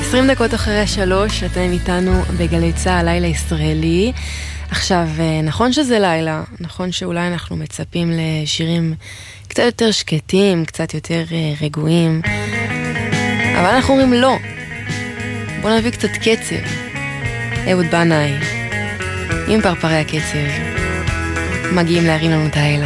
20 דקות אחרי 3, אתם איתנו בגלי צהל, לילה ישראלי. עכשיו, נכון שזה לילה, נכון שאולי אנחנו מצפים לשירים קצת יותר שקטים, קצת יותר רגועים, אבל אנחנו אומרים לא. בוא נביא קצת קצב. אהוד בנאי, עם פרפרי הקצב, מגיעים להרים לנו את העלה.